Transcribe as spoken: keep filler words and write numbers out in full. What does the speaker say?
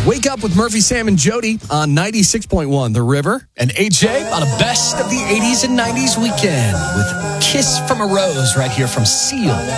Wake Up with Murphy, Sam, and Jody on ninety-six point one The River. And A J on a best of the eighties and nineties weekend with Kiss from a Rose right here from Seal.